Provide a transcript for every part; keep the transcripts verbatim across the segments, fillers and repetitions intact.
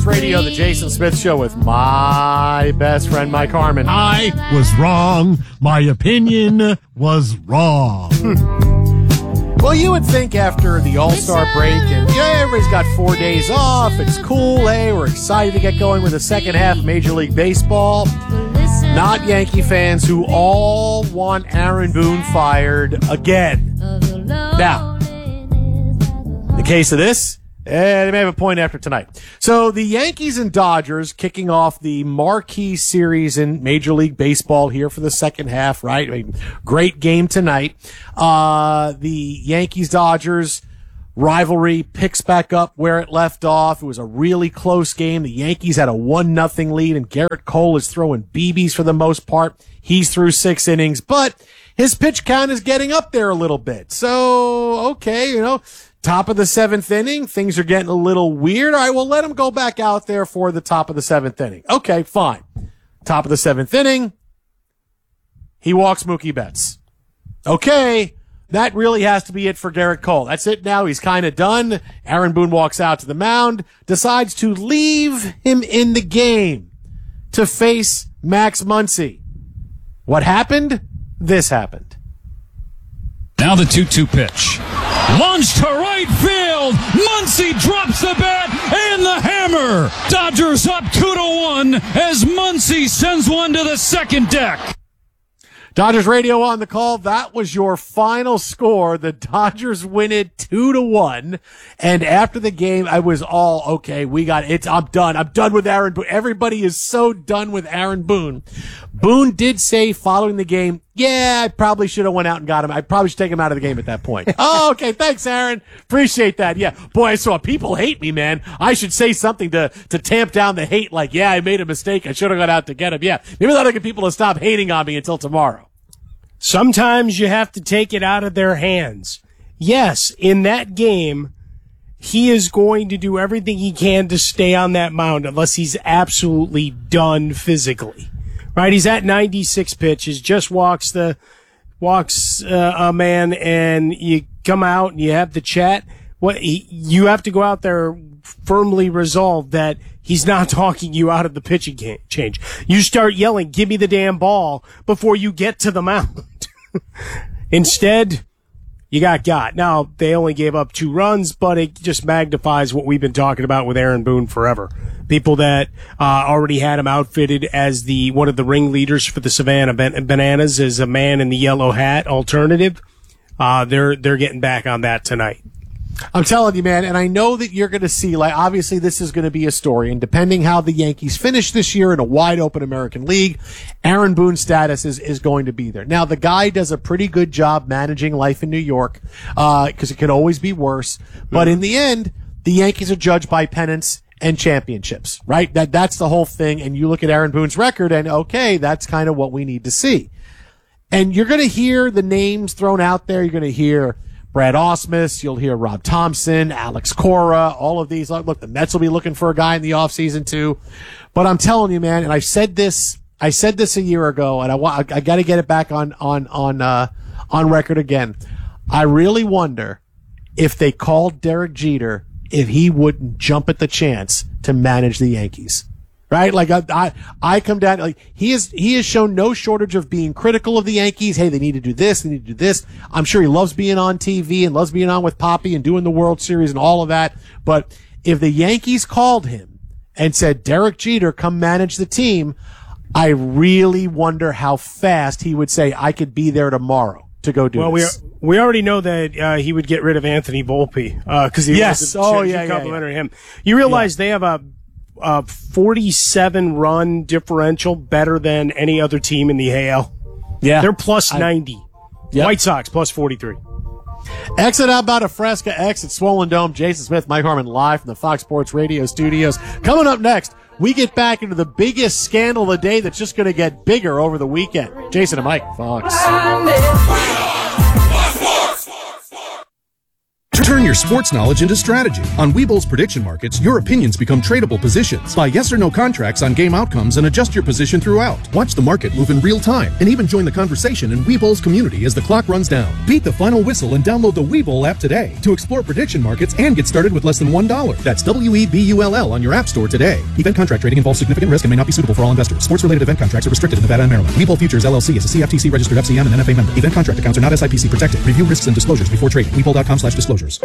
Radio, the Jason Smith Show with my best friend, Mike Harmon. I was wrong. My opinion was wrong. Well, you would think after the All-Star break, and yeah, everybody's got four days off, it's cool, hey, we're excited to get going with the second half of Major League Baseball. Not Yankee fans who all want Aaron Boone fired again. Now, in the case of this, eh, they may have a point after tonight. So the Yankees and Dodgers kicking off the marquee series in Major League Baseball here for the second half, right? I mean, great game tonight. Uh, the Yankees-Dodgers rivalry picks back up where it left off. It was a really close game. The Yankees had a one nothing lead, and Garrett Cole is throwing B Bs for the most part. He's through six innings, but his pitch count is getting up there a little bit. So, okay, you know, top of the seventh inning, things are getting a little weird. All right, well, let him go back out there for the top of the seventh inning. Okay, fine. Top of the seventh inning, he walks Mookie Betts. Okay, that really has to be it for Garrett Cole. That's it now. He's kind of done. Aaron Boone walks out to the mound, decides to leave him in the game to face Max Muncy. What happened? This happened. Now the two two pitch. Launch to right field. Muncy drops the bat and the hammer. Dodgers up two to one as Muncy sends one to the second deck. Dodgers radio on the call. That was your final score. The Dodgers win it two to one. And after the game, I was all, okay, we got it. I'm done. I'm done with Aaron Boone. Everybody is so done with Aaron Boone. Boone did say following the game, yeah, I probably should have went out and got him. I probably should take him out of the game at that point. Oh, okay. Thanks, Aaron. Appreciate that. Yeah. Boy, I saw people hate me, man. I should say something to, to tamp down the hate. Like, yeah, I made a mistake. I should have gone out to get him. Yeah. Maybe that'll get people to stop hating on me until tomorrow. Sometimes you have to take it out of their hands. Yes, in that game, he is going to do everything he can to stay on that mound unless he's absolutely done physically. Right? He's at ninety-six pitches, just walks the, walks uh, a man, and you come out and you have the chat. What he, you have to go out there firmly resolved that he's not talking you out of the pitching change. You start yelling, give me the damn ball before you get to the mound. Instead, you got got. Now, they only gave up two runs, but it just magnifies what we've been talking about with Aaron Boone forever. People that uh, already had him outfitted as the one of the ringleaders for the Savannah Ban- Bananas as a man in the yellow hat alternative. Uh, they're they're getting back on that tonight. I'm telling you, man, and I know that you're going to see, like, obviously this is going to be a story, and depending how the Yankees finish this year in a wide-open American League, Aaron Boone's status is, is going to be there. Now, the guy does a pretty good job managing life in New York, uh, because it could always be worse, but in the end, the Yankees are judged by pennants and championships, right? That That's the whole thing, and you look at Aaron Boone's record, and okay, that's kind of what we need to see. And you're going to hear the names thrown out there. You're going to hear Brad Ausmus, you'll hear Rob Thompson, Alex Cora, all of these. Look, the Mets will be looking for a guy in the offseason too. But I'm telling you, man, and I said this, I said this a year ago, and I want, I got to get it back on, on, on, uh, on record again. I really wonder if they called Derek Jeter, if he wouldn't jump at the chance to manage the Yankees. Right? Like, I, I, I come down, like, he is, he has shown no shortage of being critical of the Yankees. Hey, they need to do this, they need to do this. I'm sure he loves being on T V and loves being on with Poppy and doing the World Series and all of that. But if the Yankees called him and said, Derek Jeter, come manage the team, I really wonder how fast he would say, I could be there tomorrow to go do well, this. Well, we we already know that uh, he would get rid of Anthony Volpe because uh, he yes. was oh, yeah, yeah, complimentary yeah. him. You realize yeah. they have a Uh, forty-seven run differential, better than any other team in the A L. Yeah. They're plus I, ninety. Yep. White Sox plus forty-three. Exit out about a Fresca, exit Swollen Dome. Jason Smith, Mike Harmon live from the Fox Sports Radio studios. Coming up next, we get back into the biggest scandal of the day that's just going to get bigger over the weekend. Jason and Mike, Fox. Turn your sports knowledge into strategy. On Webull's prediction markets, your opinions become tradable positions. Buy yes or no contracts on game outcomes and adjust your position throughout. Watch the market move in real time and even join the conversation in Webull's community as the clock runs down. Beat the final whistle and download the Webull app today to explore prediction markets and get started with less than one dollar. That's W E B U L L on your app store today. Event contract trading involves significant risk and may not be suitable for all investors. Sports-related event contracts are restricted in Nevada and Maryland. Webull Futures L L C is a C F T C-registered F C M and N F A member. Event contract accounts are not S I P C protected. Review risks and disclosures before trading. Webull dot com slash disclosures.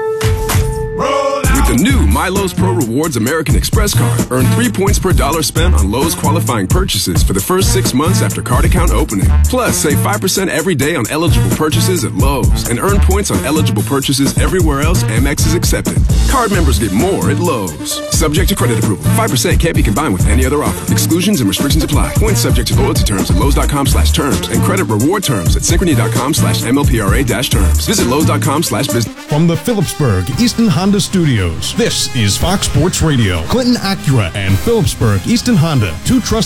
The new MyLowe's Pro Rewards American Express card. Earn three points per dollar spent on Lowe's qualifying purchases for the first six months after card account opening. Plus, save five percent every day on eligible purchases at Lowe's and earn points on eligible purchases everywhere else Amex is accepted. Card members get more at Lowe's. Subject to credit approval. five percent can't be combined with any other offer. Exclusions and restrictions apply. Points subject to loyalty terms at Lowe's dot com slash terms and credit reward terms at Synchrony dot com slash M L P R A dash terms. Visit Lowe's dot com slash business. From the Phillipsburg Easton Honda Studios, this is Fox Sports Radio. Clinton Acura and Phillipsburg Easton Honda, two trusted